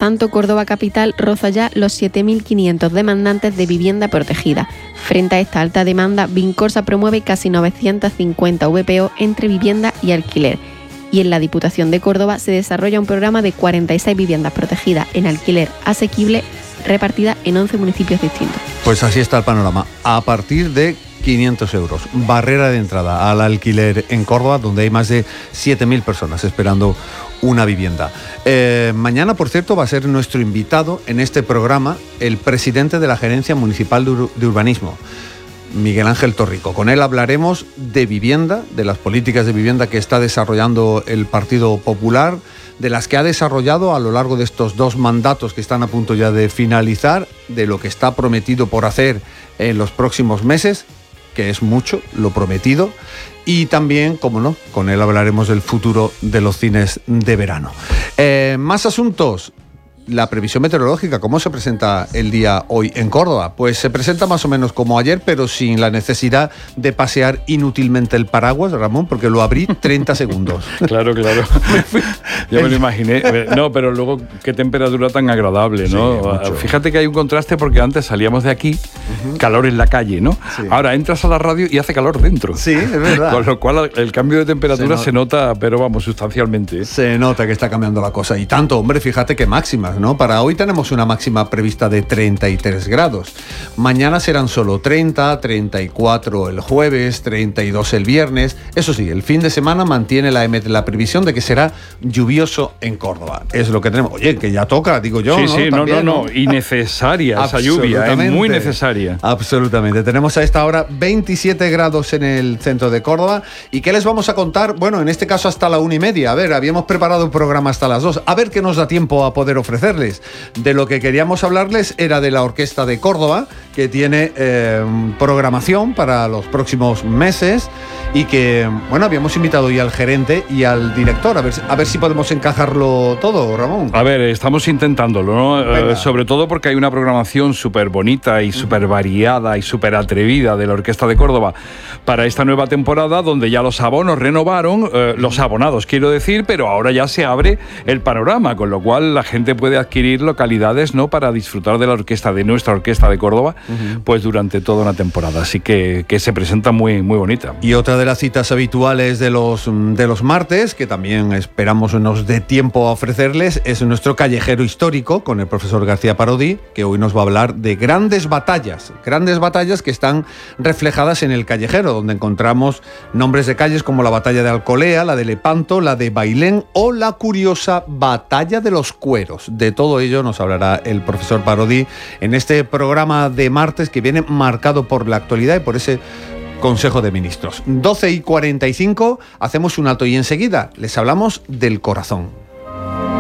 tanto, Córdoba Capital roza ya los 7.500 demandantes de vivienda protegida. Frente a esta alta demanda, Vincorsa promueve casi 950 VPO entre vivienda y alquiler. Y en la Diputación de Córdoba se desarrolla un programa de 46 viviendas protegidas en alquiler asequible repartidas en 11 municipios distintos. Pues así está el panorama. A partir de 500 euros, barrera de entrada al alquiler en Córdoba, donde hay más de 7.000 personas esperando una vivienda. Mañana, por cierto, va a ser nuestro invitado en este programa el presidente de la Gerencia Municipal de Urbanismo, Miguel Ángel Torrico. Con él hablaremos de vivienda, de las políticas de vivienda que está desarrollando el Partido Popular, de las que ha desarrollado a lo largo de estos 2 mandatos que están a punto ya de finalizar, de lo que está prometido por hacer en los próximos meses, que es mucho lo prometido, y también, como no, con él hablaremos del futuro de los cines de verano. Más asuntos. La previsión meteorológica, ¿cómo se presenta el día hoy en Córdoba? Pues se presenta más o menos como ayer, pero sin la necesidad de pasear inútilmente el paraguas, Ramón, porque lo abrí 30 segundos. Claro. Yo me lo imaginé. No, pero luego, qué temperatura tan agradable, ¿no? Sí, fíjate que hay un contraste porque antes salíamos de aquí, calor en la calle, ¿no? Sí. Ahora entras a la radio y hace calor dentro. Sí, es verdad. Con lo cual el cambio de temperatura se nota, pero vamos, sustancialmente. Se nota que está cambiando la cosa. Y tanto, hombre, fíjate qué máximas, ¿no? Para hoy tenemos una máxima prevista de 33 grados. Mañana serán solo 30, 34 el jueves, 32 el viernes. Eso sí, el fin de semana mantiene la previsión de que será lluvioso en Córdoba. Es lo que tenemos. Oye, que ya toca, digo yo. Sí, ¿no? Y necesaria esa lluvia, es muy necesaria. Absolutamente. Tenemos a esta hora 27 grados en el centro de Córdoba. ¿Y qué les vamos a contar? Bueno, en este caso hasta la 1:30. A ver, habíamos preparado un programa hasta las 2. A ver qué nos da tiempo a poder ofrecerles. De lo que queríamos hablarles era de la Orquesta de Córdoba, que tiene programación para los próximos meses y que, bueno, habíamos invitado ya al gerente y al director, a ver si podemos encajarlo todo, Ramón. A ver, estamos intentándolo, ¿no? Sobre todo porque hay una programación súper bonita y súper variada y súper atrevida de la Orquesta de Córdoba para esta nueva temporada, donde ya los abonos renovaron, los abonados quiero decir, pero ahora ya se abre el panorama, con lo cual la gente puede adquirir localidades, ¿no?, para disfrutar de la orquesta, de nuestra Orquesta de Córdoba, pues durante toda una temporada. Así que se presenta muy, muy bonita. Y otra de las citas habituales de los martes, que también esperamos nos dé tiempo a ofrecerles, es nuestro callejero histórico con el profesor García Parodi, que hoy nos va a hablar de grandes batallas que están reflejadas en el callejero, donde encontramos nombres de calles como la batalla de Alcolea, la de Lepanto, la de Bailén o la curiosa batalla de los Cueros. De todo ello nos hablará el profesor Parodi en este programa de martes que viene marcado por la actualidad y por ese Consejo de Ministros. 12:45, hacemos un alto y enseguida les hablamos del corazón.